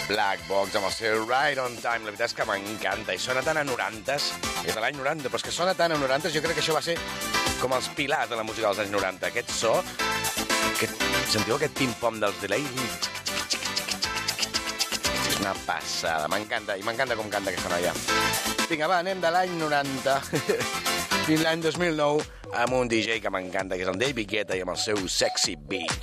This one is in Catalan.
Black Box amb el seu Right on Time. La veritat és que m'encanta i sona tan a 90s, és de l'any 90, però és que sona tan a 90s, jo crec que això va ser com els pilars de la música dels anys 90. Aquest so, sentiu aquest pim-pom dels delay? És una passada, m'encanta, i m'encanta com canta aquesta noia. Vinga, va, anem de l'any 90 fins l'any 2009 amb un DJ que m'encanta, que és el David Guetta i amb el seu Sexy Beach.